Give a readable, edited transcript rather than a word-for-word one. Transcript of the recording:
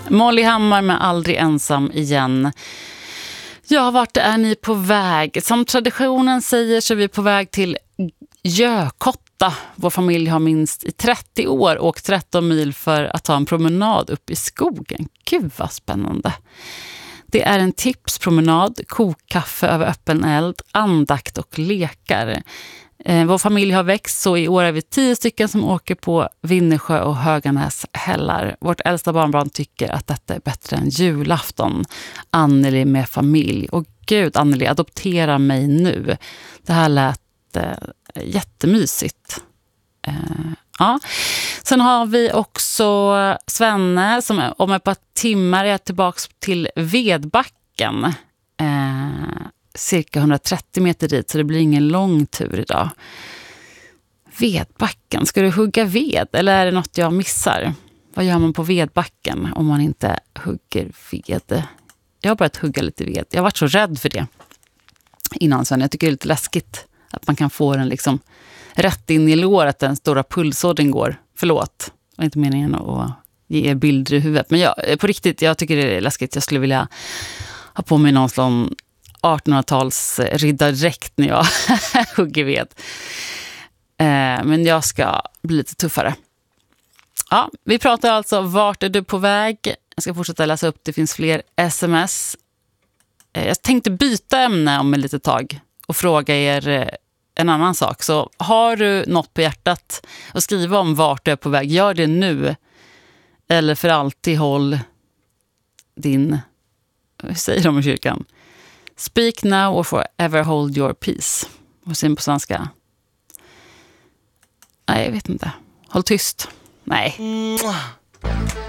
Molly Hammar med Aldrig ensam igen. Ja, vart är ni på väg? Som traditionen säger så är vi på väg till Gökotta. Vår familj har minst i 30 år åkt 13 mil för att ta en promenad upp i skogen. Gud vad spännande. Det är en tipspromenad, kokkaffe över öppen eld, andakt och lekar. Vår familj har växt så i år är vi 10 stycken som åker på Vinnersjö och Höganäs hällar. Vårt äldsta barnbarn tycker att detta är bättre än julafton. Anneli med familj. Och gud, Anneli, adoptera mig nu. Det här lät jättemysigt. Ja. Sen har vi också Svenne som om ett par timmar är tillbaka till Vedbacken. Cirka 130 meter dit, så det blir ingen lång tur idag. Vedbacken, ska du hugga ved eller är det något jag missar? Vad gör man på Vedbacken om man inte hugger ved? Jag har börjat hugga lite ved. Jag har varit så rädd för det innan sen. Jag tycker det är lite läskigt att man kan få den liksom rätt in i låret, den stora pulsådern går. Förlåt, det var inte meningen att ge er bilder i huvudet. Men på riktigt, jag tycker det är läskigt. Jag skulle vilja ha på mig någon sån 1800-tals riddardräkt när jag hugger ved. Men jag ska bli lite tuffare. Ja, vi pratar alltså vart är du på väg? Jag ska fortsätta läsa upp, det finns fler sms. Jag tänkte byta ämne om ett litet tag och fråga er en annan sak. Så har du något på hjärtat att skriva om vart du är på väg, gör det nu. Eller för alltid håll din, hur säger de i kyrkan? Speak now or forever hold your peace. Vad säger på svenska? Nej, jag vet inte. Håll tyst. Nej.